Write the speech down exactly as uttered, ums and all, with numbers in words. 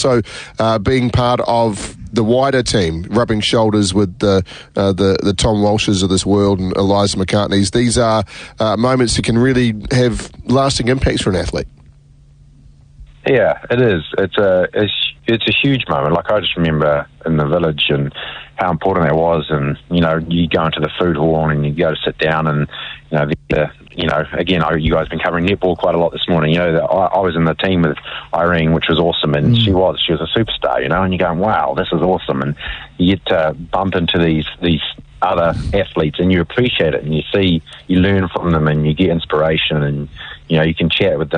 also uh, being part of the wider team, rubbing shoulders with the uh, the, the Tom Walshes of this world and Eliza McCartneys. These are uh, moments that can really have lasting impacts for an athlete. Yeah, it is. It's a it's, it's a huge moment. Like, I just remember in the village and how important that was. And, you know, you go into the food hall and you go to sit down and, you know, the, the, you know, again, I, you guys have been covering netball quite a lot this morning. You know, the, I, I was in the team with Irene, which was awesome, and mm. she was. She was a superstar, you know, and you're going, wow, this is awesome. And you get to bump into these these other athletes and you appreciate it, and you see, you learn from them and you get inspiration, and, you know, you can chat with them.